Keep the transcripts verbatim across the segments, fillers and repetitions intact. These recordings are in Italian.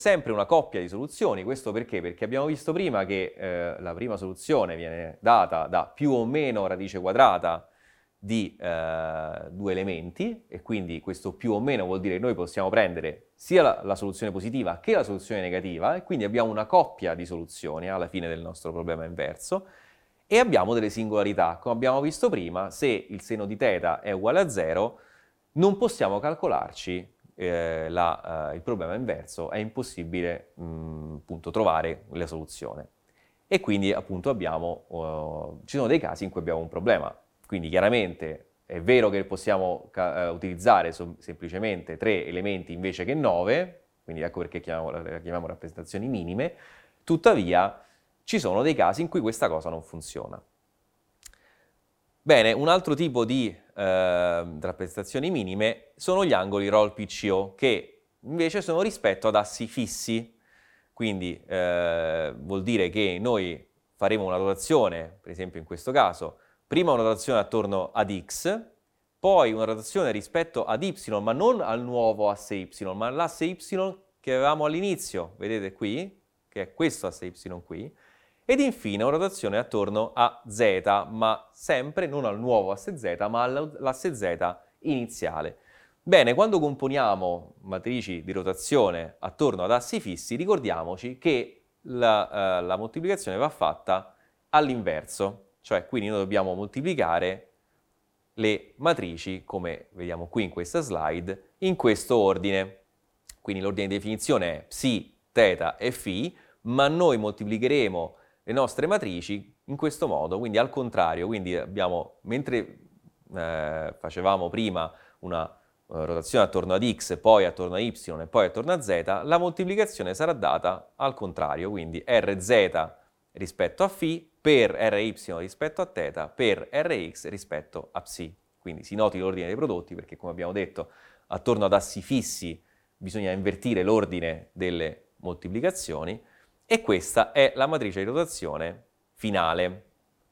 sempre una coppia di soluzioni. Questo perché? Perché abbiamo visto prima che eh, la prima soluzione viene data da più o meno radice quadrata di eh, due elementi, e quindi questo più o meno vuol dire che noi possiamo prendere sia la, la soluzione positiva che la soluzione negativa, e quindi abbiamo una coppia di soluzioni alla fine del nostro problema inverso, e abbiamo delle singolarità. Come abbiamo visto prima, se il seno di θ è uguale a zero, non possiamo calcolarci eh, la, eh, il problema inverso, è impossibile mh, appunto trovare la soluzione. E quindi appunto abbiamo, uh, ci sono dei casi in cui abbiamo un problema. Quindi chiaramente è vero che possiamo ca- uh, utilizzare so- semplicemente tre elementi invece che nove, quindi ecco perché chiamiamo, la chiamiamo rappresentazioni minime, tuttavia ci sono dei casi in cui questa cosa non funziona. Bene, un altro tipo di eh, rappresentazioni minime sono gli angoli roll P C O, che invece sono rispetto ad assi fissi. Quindi eh, vuol dire che noi faremo una rotazione, per esempio in questo caso, prima una rotazione attorno ad x, poi una rotazione rispetto ad y, ma non al nuovo asse y, ma all'asse y che avevamo all'inizio, vedete qui, che è questo asse y qui, ed infine una rotazione attorno a z, ma sempre non al nuovo asse z, ma all'asse z iniziale. Bene, quando componiamo matrici di rotazione attorno ad assi fissi, ricordiamoci che la, eh, la moltiplicazione va fatta all'inverso, cioè quindi noi dobbiamo moltiplicare le matrici, come vediamo qui in questa slide, in questo ordine. Quindi l'ordine di definizione è psi, θ e φ, ma noi moltiplicheremo le nostre matrici in questo modo, quindi al contrario. Quindi abbiamo, mentre eh, facevamo prima una eh, rotazione attorno ad x, poi attorno a y e poi attorno a z, la moltiplicazione sarà data al contrario, quindi rz rispetto a φ per ry rispetto a θ per rx rispetto a psi. Quindi si noti l'ordine dei prodotti perché, come abbiamo detto, attorno ad assi fissi bisogna invertire l'ordine delle moltiplicazioni, e questa è la matrice di rotazione finale.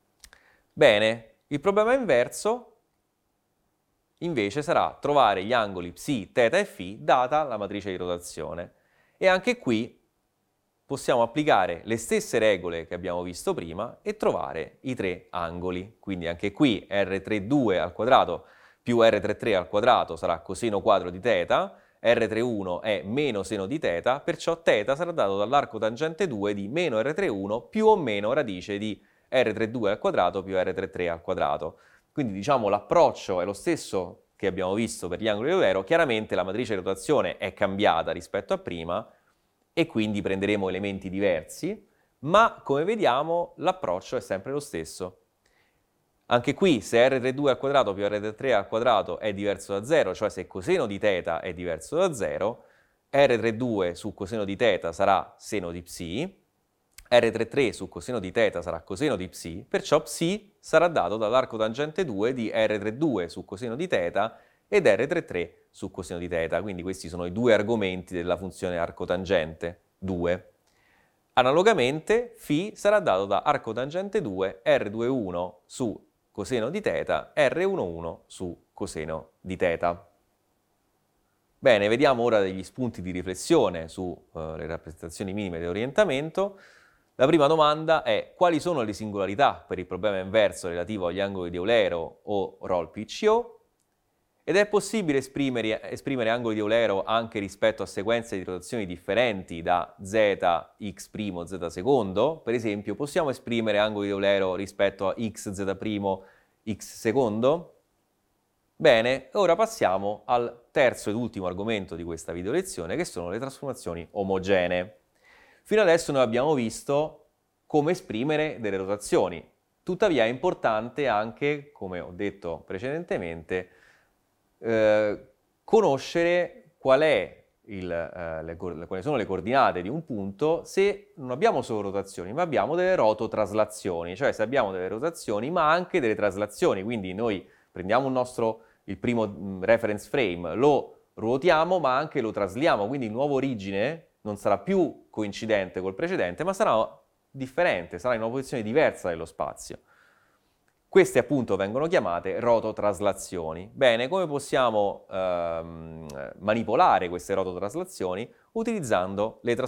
Bene, il problema inverso invece sarà trovare gli angoli psi, θ e φ data la matrice di rotazione. E anche qui possiamo applicare le stesse regole che abbiamo visto prima e trovare i tre angoli. Quindi anche qui R tre due al quadrato più R tre tre al quadrato sarà coseno quadro di θ, R tre uno è meno seno di θ, perciò θ sarà dato dall'arco tangente due di meno R tre uno più o meno radice di R tre due al quadrato più R tre tre al quadrato. Quindi diciamo l'approccio è lo stesso che abbiamo visto per gli angoli di Eulero. Chiaramente la matrice di rotazione è cambiata rispetto a prima e quindi prenderemo elementi diversi, ma come vediamo l'approccio è sempre lo stesso. Anche qui, se R tre due al quadrato più R tre tre al quadrato è diverso da zero, cioè se coseno di θ è diverso da zero, R tre due su coseno di θ sarà seno di psi, R tre tre su coseno di θ sarà coseno di psi, perciò psi sarà dato dall'arco tangente due di R tre due su coseno di θ ed R tre tre su coseno di θ. Quindi questi sono i due argomenti della funzione arco tangente due. Analogamente, φ sarà dato da arco tangente due R due uno su coseno di θ, R uno uno su coseno di θ. Bene, vediamo ora degli spunti di riflessione sulle uh, rappresentazioni minime di orientamento. La prima domanda è: quali sono le singolarità per il problema inverso relativo agli angoli di Eulero o roll P C O? Ed è possibile esprimere, esprimere angoli di Eulero anche rispetto a sequenze di rotazioni differenti da z, x', z secondo? Per esempio, possiamo esprimere angoli di Eulero rispetto a x, z', x secondo? Bene, ora passiamo al terzo ed ultimo argomento di questa video lezione, che sono le trasformazioni omogenee. Fino adesso noi abbiamo visto come esprimere delle rotazioni. Tuttavia è importante anche, come ho detto precedentemente, Eh, conoscere qual è il, eh, le, quali sono le coordinate di un punto se non abbiamo solo rotazioni, ma abbiamo delle rototraslazioni, cioè se abbiamo delle rotazioni ma anche delle traslazioni. Quindi noi prendiamo il nostro, il primo mh, reference frame, lo ruotiamo ma anche lo trasliamo, quindi il nuovo origine non sarà più coincidente col precedente, ma sarà differente, sarà in una posizione diversa dello spazio. Queste appunto vengono chiamate rototraslazioni. Bene, come possiamo ehm, manipolare queste rototraslazioni? utilizzando le trasformazioni